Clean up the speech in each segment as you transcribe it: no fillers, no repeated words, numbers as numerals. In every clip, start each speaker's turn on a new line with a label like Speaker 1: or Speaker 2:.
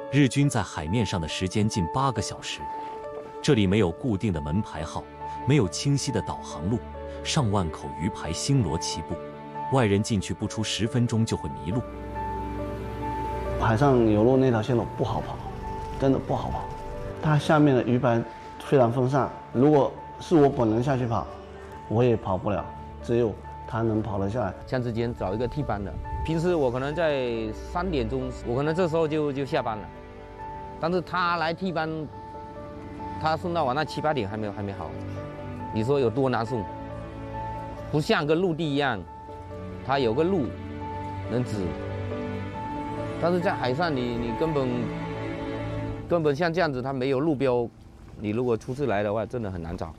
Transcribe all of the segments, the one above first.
Speaker 1: 日军在海面上的时间近8个小时。这里没有固定的门牌号，没有清晰的导航路，上万口鱼排星罗棋布，外人进去不出10分钟就会迷路。
Speaker 2: 海上油路那条线路不好跑，真的不好跑。它下面的鱼排非常分散，如果是我本人下去跑，我也跑不了，只有他能跑得下来。
Speaker 3: 像之前找一个替班的，平时我可能在3点钟，我可能这时候就下班了，但是他来替班，他送到晚上7、8点还没好，你说有多难送？不像跟陆地一样，它有个路能指，但是在海上你根本像这样子，它没有路标，你如果初次来的话，真的很难找。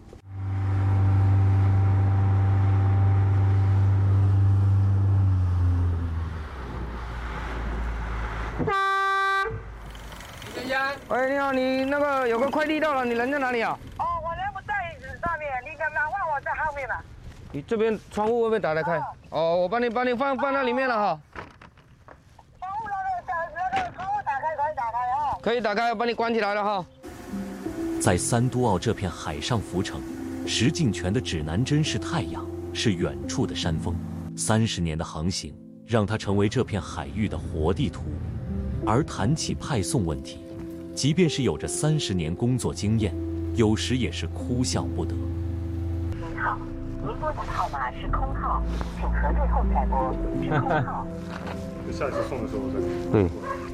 Speaker 3: 喂，你好，你那个有个快递到了，你人在哪里啊？
Speaker 4: 哦，我人不在上面，你干嘛问我在后面了？
Speaker 3: 你这边窗户会不会打得开？哦，我帮你放到里面了哈。
Speaker 4: 窗户那个窗户打开可以打开哦。
Speaker 3: 可以打开，我帮你关起来了哈。
Speaker 1: 在三都澳这片海上浮城，石敬全的指南针是太阳，是远处的山峰。30年的航行，让他成为这片海域的活地图。而谈起派送问题，即便是有着30年工作经验，有时也是哭笑不得。
Speaker 5: 您好，您拨打的号码是空号，请核对后再拨，是空号。
Speaker 6: 下一次送的时候再。
Speaker 3: 对。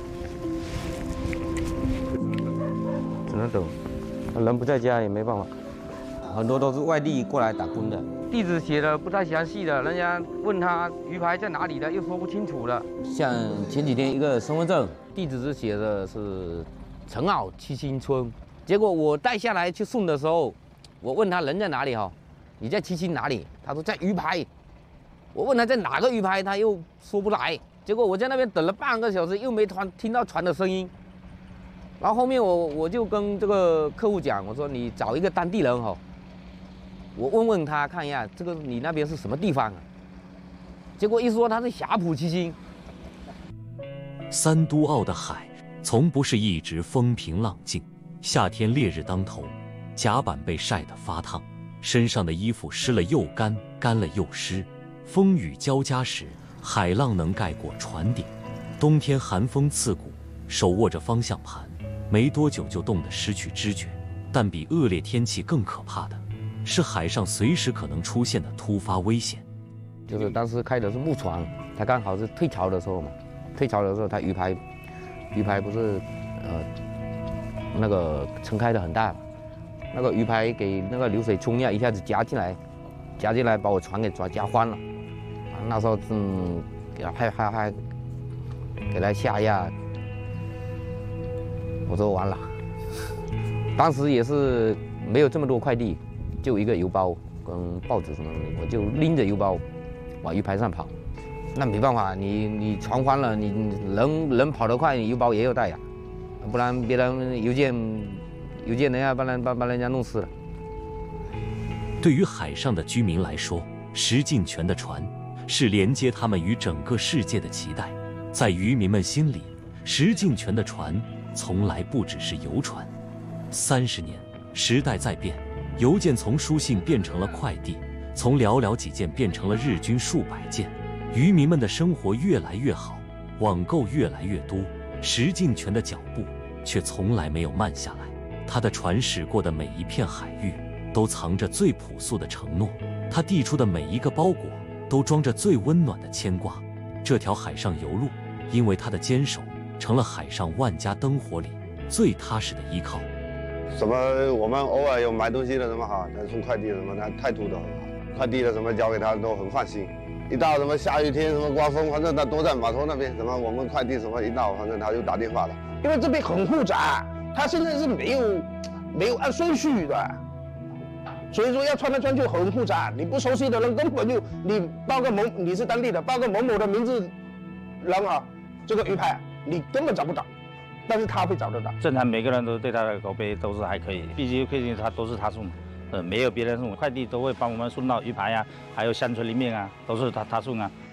Speaker 3: 只能等，人不在家也没办法。很多都是外地过来打工的，地址写的不太详细的，人家问他鱼排在哪里的，又说不清楚了。像前几天一个身份证，地址是写的是陈澳七星村，结果我带下来去送的时候，我问他人在哪里哈，你在七星哪里？他说在鱼排。我问他在哪个鱼排，他又说不来。结果我在那边等了半个小时，又没听到船的声音。然后后面我就跟这个客户讲，我说你找一个当地人哈。我问他看一下，这个你那边是什么地方啊？结果一说他是霞浦七星。
Speaker 1: 三都澳的海从不是一直风平浪静，夏天烈日当头，甲板被晒得发烫，身上的衣服湿了又干，干了又湿。风雨交加时，海浪能盖过船顶。冬天寒风刺骨，手握着方向盘，没多久就冻得失去知觉。但比恶劣天气更可怕的是海上随时可能出现的突发危险。
Speaker 3: 就是当时开的是木船，它刚好是退潮的时候嘛，退潮的时候它鱼排不是那个撑开的很大，那个鱼排给那个流水冲呀，一下子夹进来把我船给夹翻了。那时候给他还给他下压，我说完了。当时也是没有这么多快递，就一个邮包跟报纸什么的，我就拎着邮包往鱼排上跑。那没办法，你船翻了，你人跑得快，你邮包也要带呀，不然别人邮件人家把人家弄死了。
Speaker 1: 对于海上的居民来说，石敬全的船是连接他们与整个世界的脐带。在渔民们心里，石敬全的船从来不只是游船。30年，时代在变，邮件从书信变成了快递，从寥寥几件变成了日均数百件。渔民们的生活越来越好，网购越来越多，石敬全的脚步却从来没有慢下来。他的船驶过的每一片海域，都藏着最朴素的承诺，他递出的每一个包裹，都装着最温暖的牵挂。这条海上邮路，因为他的坚守，成了海上万家灯火里最踏实的依靠。
Speaker 7: 什么我们偶尔有买东西的什么哈，他送快递什么，他态度都很好，快递的什么交给他都很放心。一到什么下雨天什么刮风，反正他都在码头那边，什么我们快递什么一到，反正他就打电话了。
Speaker 8: 因为这边很复杂，他现在是没有按顺序的，所以说要穿来穿去很复杂。你不熟悉的人根本就你报个你是当地的，报个某某的名字人啊，这个鱼排你根本找不到。但是他会找得到。
Speaker 9: 正常每个人都对他的口碑都是还可以，毕竟他都是他送的，没有别人送，快递都会帮我们送到鱼排啊，还有乡村里面啊，都是他送啊。